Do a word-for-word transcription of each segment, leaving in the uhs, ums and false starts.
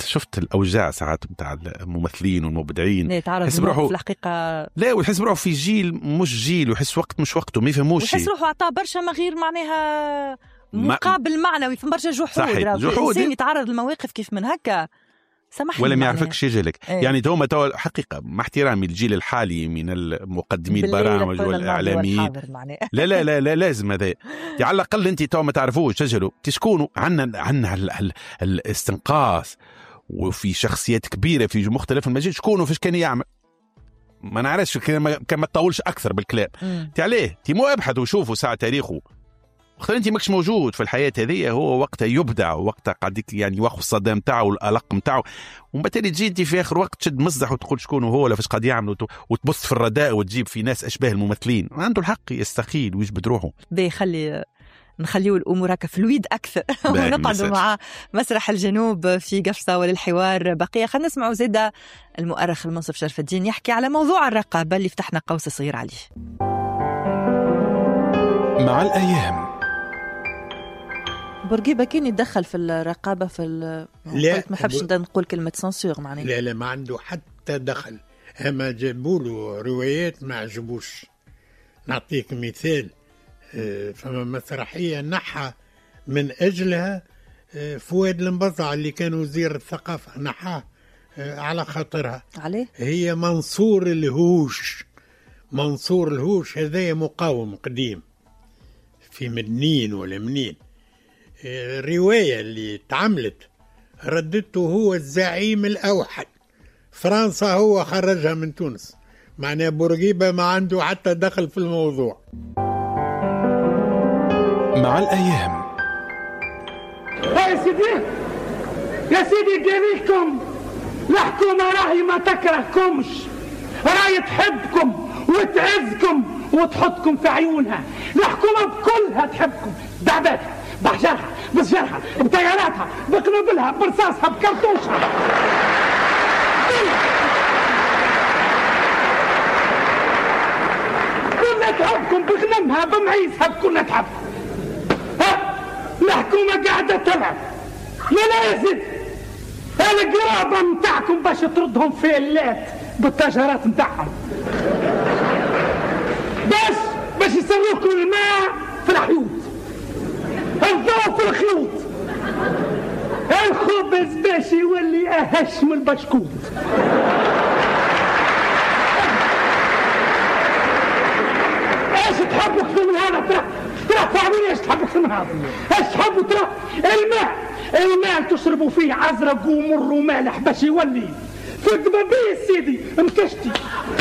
شفت الاوجاع ساعات نتاع الممثلين والمبدعين يحس بروحه في الحقيقه لا ويحس بروحه في جيل مش جيل ويحس وقت مش وقته ما يفهموش شيء ويحس روحه عطاه برشا ما غير معناها مقابل ما... معنوي في برشا جحود الانسان يتعرض لمواقف كيف من هكا سامحني ولا ما يعرفكش يجيلك ايه. يعني توما تو حقيقه مع احترامي الجيل الحالي من المقدمين البرامج والاعلاميين لا لا لا لا لازم هذا على الاقل انت تو ما تعرفوش تسجلوا تشكونوا عندنا عندنا الاستنقاص وفي شخصيات كبيره في مختلف المجال شكونوا فاش كان يعمل ما نعرفش كان ما تطولش اكثر بالكلام تي عليه تي مو ابحث وشوفوا ساعه تاريخه وقت انت ماكش موجود في الحياه هذه هو وقتها يبدع وقتها قاعد يعني يوقف الصدى نتاعو والالق نتاعو ومن بعد تجي انت في اخر وقت تشد مصدح وتقول شكون هو ولا فاش قاعد يعمل وتبص في الرداء وتجيب في ناس اشباه الممثلين عنده الحق يستقيل ويجبد روحه بيخلي نخليو الامور هكا فلويد اكثر ونقعدوا مع مسرح الجنوب في قفصه وللحوار بقيه. خلينا نسمعوا زيدا المؤرخ المنصف شرف الدين يحكي على موضوع الرقابه اللي فتحنا قوس صغير عليه. مع الايام بورقيبة كان يتدخل في الرقابة في لا ما حبش نقول كلمة سانسور معناه لا لا ما عنده حتى دخل أما جابوا له روايات ما عجبوش. نعطيك مثال فما مسرحية نحى من أجلها فؤاد المبضع اللي كان وزير الثقافة نحاه على خاطرها عليه هي منصور الهوش. منصور الهوش هذا مقاوم قديم في مدنين ولا منين الرواية اللي تعملت ردته هو الزعيم الأوحد فرنسا هو خرجها من تونس معناه بورقيبة ما عنده حتى دخل في الموضوع. مع الأيام يا سيدي يا سيدي قريكم الحكومة راهي ما تكرهكمش راهي تحبكم وتعزكم وتحطكم في عيونها. الحكومة بكلها تحبكم بعبادها بحجرها بسجرها بطياراتها بقنابلها برصاصها بكرتوشها كلها تحبكم بغنمها بمعيزها بكلها تحبكم. ها الحكومة قاعدة تلعب لا لا يا زيد القرابة متاعكم باش تردهم في اللات بالتجارات متاعهم باش باش يسروكم الماء في الحيوط الضوء في الخيوط الخبز باش يولي أهش من البشكوت. ايش تحبوا أكثر من هذا؟ ترى ترى فاهمين ايش تحبوا أكثر من هذا؟ ايش تحبوا؟ ترى الماء الماء تشربوا فيه عزرق ومر ومالح باش يولي في الدبابيس سيدي مكشتي.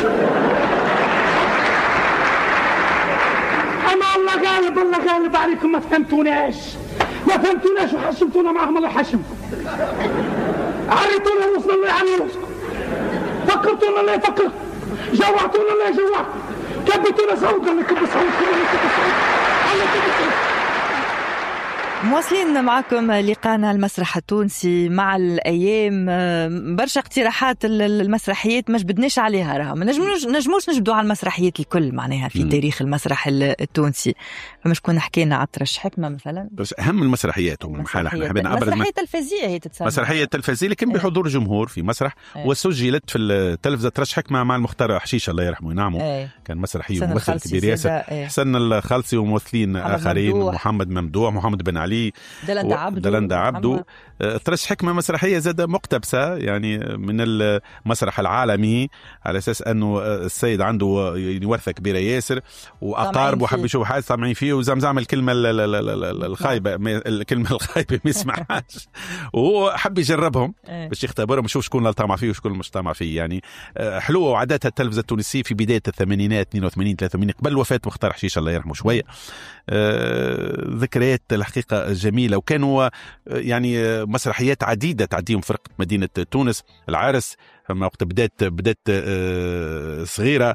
أما الله غالب الله غالب عليكم ما فهمتوناش ما فهمتوناش وحشمتونا معهم الله يحشمكم. عريتونا وصلنا الله يعني راسكم فكرتونا الله يفكركم جوعتونا الله يجوعكم كبتونا صوت الله يكب صوتكم الله يكب صوتكم الله يكب صوتكم. مواصلين معكم لقانا المسرح التونسي مع الأيام برشا اقتراحات المسرحيات مش بدناش عليها راها ما نجموش نجموش نجبدوا على المسرحيات الكل معناها في م. تاريخ المسرح التونسي. فما شكون حكينا على طرش حكمة مثلا بس أهم المسرحيات هم حالة احنا حبينا أبرز مسرحية تلفزية هي تتسمى مسرحية تلفزية لكن بحضور جمهور في مسرح ايه. وسجلت في التلفزة طرش حكمة مع المختار حشيش الله يرحمه وينعمه ايه. كان مسرحي وممثل كبير ياسر ايه. حسن الخالصي وممثلين آخرين ممدوح. محمد ممدوح محمد بن علي دلندا عبدو دلندا عبدو طرش حكمة مسرحية زادة مقتبسة يعني من المسرح العالمي على أساس أنه السيد عنده ورثة كبيرة ياسر وأقارب وحب يشوف حاجة طمعين فيه وزمزم الكلمة الخايبة الكلمة الخايبة ما يسمعهاش وهو حب يجربهم باش يختبرهم يشوف شكون اللي طمع فيه وشكون مش طمع فيه. يعني حلوة وعادتها التلفزة التونسية في بداية الثمانينات اثنين وثمانين ثلاثة وثمانين قبل وفاة مختار حشيش الله يرحمه شوية. ذكريات الحقيقة جميلة وكانوا يعني مسرحيات عديدة تعديهم فرقة مدينة تونس العرس فما وقت بدأت بدأت صغيرة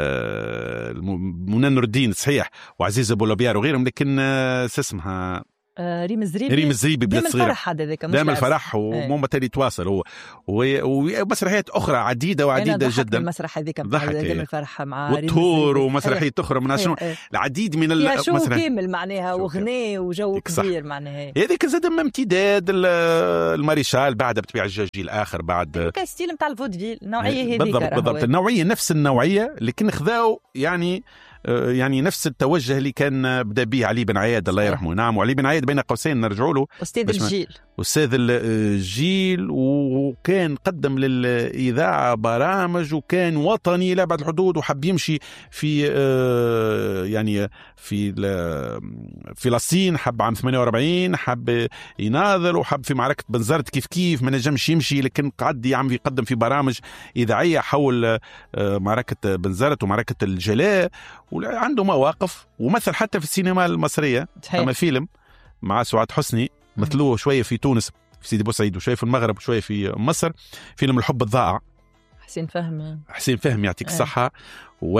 منى نور الدين صحيح وعزيز أبو لبيار وغيرهم لكن اسمها آه ريم الزريبي ريم الزريبي بنت صغيره الفرح هذاك دائما الفرح وماما تالي تواصل هو ومسرحيات اخرى عديده وعديده جدا. المسرح هذيك دائما الفرح مع والطور ومسرحيات اخرى من شنو العديد من المسرح كامل معناها وغناء وجو كبير معناها. هذيك زاد امتداد الماريشال بعد بتبيع الجيل الاخر بعد كاستيل نتاع الفودفيل النوعيه هذيك بالضبط بالضبط النوعيه نفس النوعيه لكن خذاو يعني يعني نفس التوجه اللي كان بدا به علي بن عياد الله يرحمه. نعم وعلي بن عياد بين قوسين نرجعوا له استاذ الجيل استاذ الجيل وكان قدم للاذاعه برامج وكان وطني لابعد الحدود وحب يمشي في يعني في فلسطين حب عام ثمانية وأربعين حب يناضل وحب في معركه بنزرت كيف كيف ما نجمش يمشي لكن قعد يعمل يقدم في برامج اذاعيه حول معركه بنزرت ومعركه الجلاء وعنده مواقف ومثل حتى في السينما المصريه. أما فيلم مع سعاد حسني مثلوه شويه في تونس في سيدي بوسعيد وشويه في المغرب وشويه في مصر فيلم الحب الضائع حسين فهمي حسين فهمي يعطيك الصحه و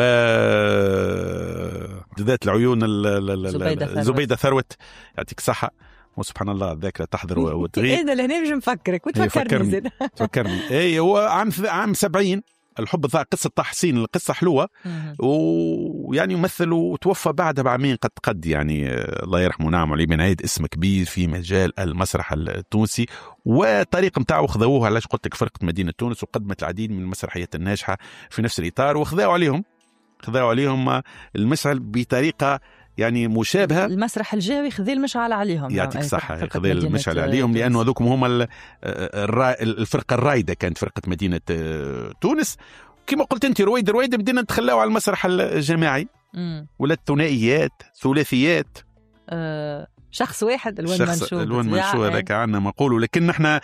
ذات العيون زبيده ثروت يعطيك الصحه وسبحان الله الذاكره تحضر وتغيب. ايه ده اللي هنا مش مفكرك وتفكرني زين تفكرني اي هو عام عام سبعين الحب الضائع قصة طه حسين القصة حلوة ويعني يمثل وتوفى بعدها بعامين قد قد يعني الله يرحمه. نعم علي بن عيد اسم كبير في مجال المسرح التونسي وطريق متاعه خذوها علاش قلت لك فرقة مدينة تونس وقدمت العديد من المسرحيات الناجحة في نفس الإطار وخذوا عليهم خذوا عليهم المسرح بطريقة يعني مشابهة. المسرح الجاوي خذي المشعل عليهم يعطيك صحة خذي المشعل عليهم لأنه هذوكم هم الفرقة الرايدة كانت فرقة مدينة تونس كما قلت أنت رويد رويد بدينا نتخلاو على المسرح الجماعي ولا الثنائيات ثلاثيات أه شخص واحد الوان منشور الوان منشور هذاك عندنا ما نقولوا لكن نحن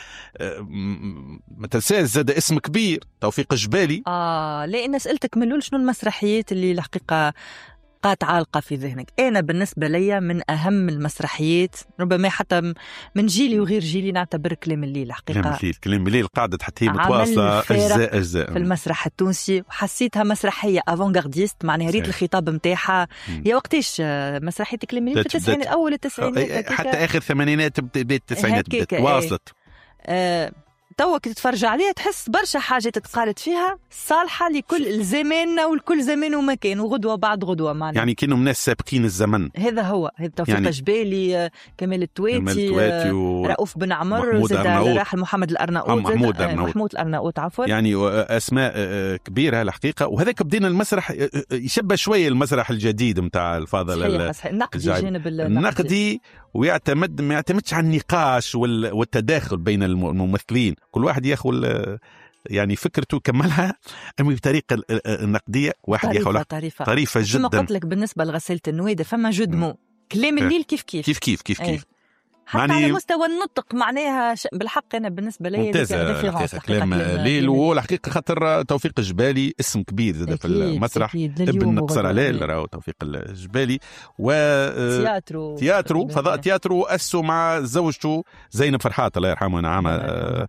ما تنساش زاد اسم كبير توفيق الجبالي. اه لأن سألتك من شنو المسرحيات اللي الحقيقة قات عالقة في ذهنك. أنا بالنسبة لي من أهم المسرحيات ربما حتى من جيلي وغير جيلي نعتبر كلام الليل حقيقة. كلام الليل كلام الليل قاعدة حتى هي متواصلة أجزاء أجزاء في المسرح التونسي وحسيتها مسرحية أفونغارديست معناها ريت الخطاب متاعها هي وقتاش مسرحية كلام الليل في التسعينات الأول التسعينات حتى آخر الثمانينات بداية التسعينات تواصلت. آه توا كي تتفرج عليها تحس برشا حاجات تقالت فيها صالحة لكل زماننا والكل زمان ومكان وغدوة بعد غدوة معنا يعني كانوا ناس سابقين الزمن. هذا هو هذا توفيق يعني جبالي كمال التواتي و... رؤوف بن عمر زاد راحل محمد الأرناؤوط محمود الأرناؤوط محمود الأرناؤوط عفوا يعني أسماء كبيرة الحقيقة. وهذاك بدينا المسرح يشبه شوية المسرح الجديد متاع الفاضل النقدي جانب النقدي ويعتمد ما يعتمدش على النقاش والتداخل بين الممثلين كل واحد ياخذ يعني فكرته كملها أما بطريقة النقدية واحد ياخذ طريفة طريفة جدا. كما قلت لك بالنسبة لغسالة النويدة فما جدمو كلام الليل كيف كيف كيف كيف كيف كيف حتى معني على مستوى النطق معناها ش... بالحق أنا بالنسبة لي ممتازة كلام الليل والحقيقة خاطر توفيق الجبالي اسم كبير زاد في المسرح ابن نقصر عليه راهو توفيق الجبالي و تياترو تياترو فضاء تياترو أسسوا مع زوجته زينب فرحات الله يرحمها نعم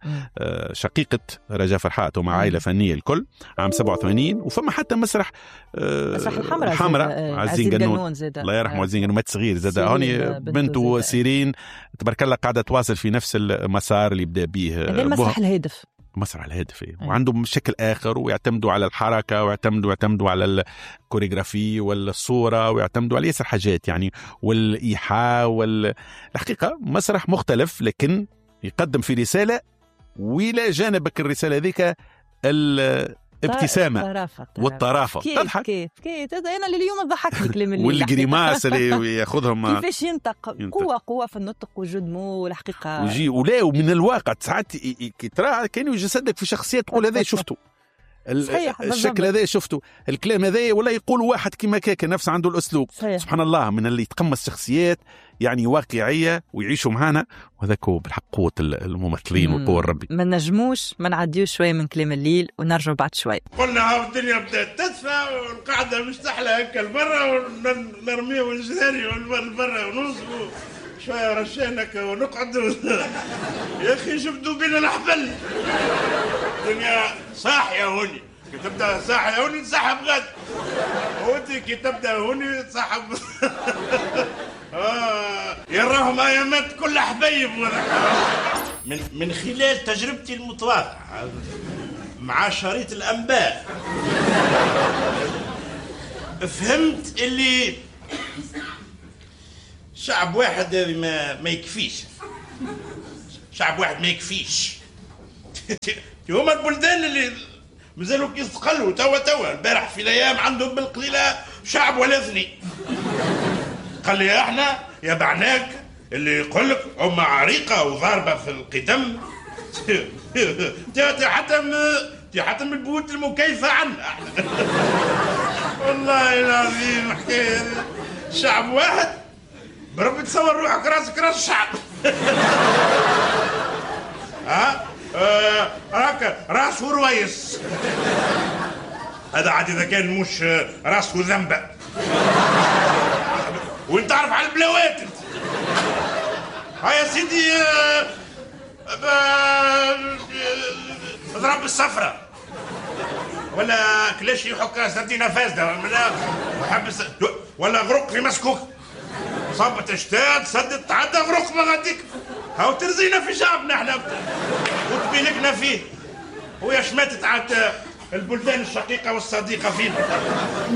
شقيقة رجاء فرحات ومع عائلة فنية الكل عام سبعة وثمانين وفما حتى مسرح مسرح الحمراء الحمراء عزين قانون الله يرحمه عزين قانون مات صغير زاد هوني بنته سيرين تبارك الله قاعدة تواصل في نفس المسار اللي بدأ به هذا المسرح الهادف مسرح الهادف إيه. وعندهم شكل آخر ويعتمدوا على الحركة ويعتمدوا يعتمدوا على الكوريغرافي والصورة ويعتمدوا على ياسر حاجات يعني والإيحاء والحقيقة مسرح مختلف لكن يقدم في رسالة وإلى جانبك الرسالة ذيك ابتسامة طرافة والطرافة كيف تضحك كيف كيف أنا اليوم ضحكني كلام اللي والجريماس اللي ياخذهم كيفاش ينطق قوة قوة في النطق وجدمو والحقيقة ويجي ولا ومن الواقع ساعات ترى كانوا يجسدك في شخصيات تقول هذا شفته الشكل هذا شفته الكلام هذا ولا يقول واحد كما كاك نفس عنده الأسلوب صحيح. سبحان الله من اللي يتقمص شخصيات يعني واقعية ويعيشوا معنا وهذاك هو بالحق قوة الممثلين وقوة الربي. ما نجموش ما نعديوش شوية من كلام الليل ونرجع بعد شوي. قلنا ها الدنيا بدأت تدفى والقاعدة مش تحلى هكا لبرا ونرميه والجداري والبرا ونوصفوا شوية رشينك ونقعد يا أخي جبدوا بينا الحفل الدنيا صاحية هوني كي تبدأ صاحية هوني نسحب غد وانت كي تبدأ هوني تصحب آه يراهم ايامات كل حبيب. من من خلال تجربتي المتواضعه مع شريط الانباء فهمت اللي شعب واحد ما ما يكفيش. شعب واحد ما يكفيش. هما البلدان اللي مازالوا يستقلوا توا توا. البارح في الايام عندهم بالقليله شعب ولا اثنين. قال لي احنا يا بعناك اللي يقول لك هم عريقه وضاربه في القدم. حتى حتى من البيوت المكيفه عنا احنا. والله العظيم حكايه شعب واحد بربي تصور روحك راسك راس الشعب. ها آه راك راس ورويس. هذا عاد اذا كان مش راس وذنبه. وانت تعرف على البلاوات انت. ها يا سيدي اضرب الصفرة ولا كلاش يحك سردينه فاسده ولا حبس ولا غرق في مسكوك. صبت اشتاد سدت تعدى غرق ما غاديك. هاو ترزينا في شعبنا احنا وتبيلكنا فيه. ويا شماتت عاد البلدان الشقيقه والصديقه فينا.